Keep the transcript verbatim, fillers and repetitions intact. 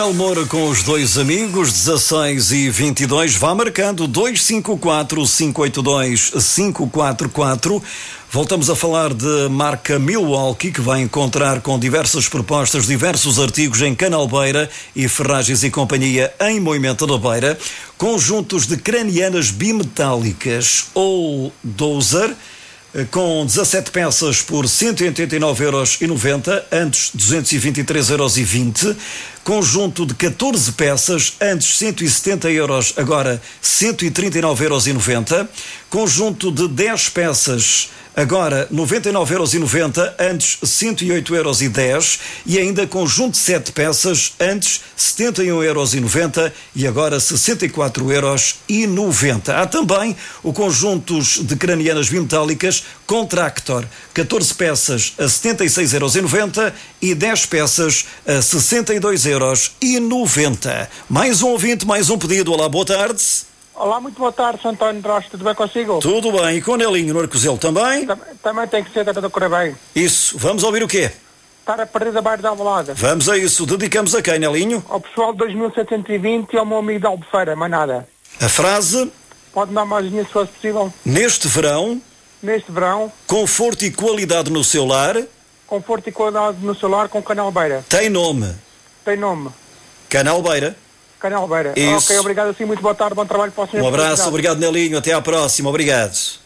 Manuel Moura com os dois amigos, dezasseis e vinte e dois, vá marcando dois cinco quatro, cinco oito dois, cinco quatro quatro. Voltamos a falar de marca Milwaukee, que vai encontrar com diversas propostas, diversos artigos em Canalbeira e Ferragens e Companhia em Moimenta da Beira. Conjuntos de cranianas bimetálicas ou dozer, com dezassete peças por cento e oitenta e nove euros e noventa, antes duzentos e vinte e três euros e vinte. Conjunto de catorze peças, antes cento e setenta euros, agora cento e trinta e nove euros e noventa. Conjunto de dez peças, agora noventa e nove euros e noventa, antes cento e oito euros e dez. E ainda conjunto de sete peças, antes setenta e um euros e noventa e agora sessenta e quatro euros e noventa. Há também o conjuntos de cranianas bimetálicas Contractor, catorze peças a setenta e seis euros e noventa e dez peças a sessenta e dois euros e noventa. Mais um ouvinte, mais um pedido. Olá, boa tarde. Olá, muito boa tarde, Sr. António Rocha, tudo bem consigo? Tudo bem, e com o Nelinho no Arcozelo também? Tam- Também tem que ser, está tudo a correr bem. Isso, vamos ouvir o quê? Estar a perder da Bairro da Alvalade. Vamos a isso, dedicamos a quem, Nelinho? Ao pessoal de dois mil setecentos e vinte e ao meu amigo da Albufeira, mais nada. A frase: Pode dar mais dinheiro se fosse possível. neste verão, Neste verão, conforto e qualidade no seu lar, conforto e qualidade no celular com Canalbeira. tem nome. Tem nome, Canalbeira. Canalbeira. Isso. Ok, obrigado assim, muito boa tarde, bom trabalho para o senhor. Um abraço, obrigado, Nelinho, até à próxima, obrigado.